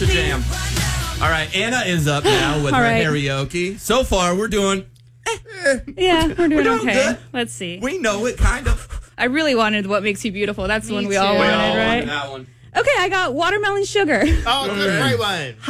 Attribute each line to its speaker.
Speaker 1: That's a jam. All right, Anna is up now with her karaoke. So far, we're doing...
Speaker 2: Yeah, we're doing okay.
Speaker 1: Good.
Speaker 2: Let's see.
Speaker 1: We know it, kind of.
Speaker 2: I really wanted What Makes You Beautiful. That's the one we
Speaker 3: too.
Speaker 2: all
Speaker 1: We
Speaker 2: wanted,
Speaker 1: all
Speaker 2: right?
Speaker 1: wanted that one.
Speaker 2: Okay, I got Watermelon Sugar.
Speaker 3: Oh, good, great one.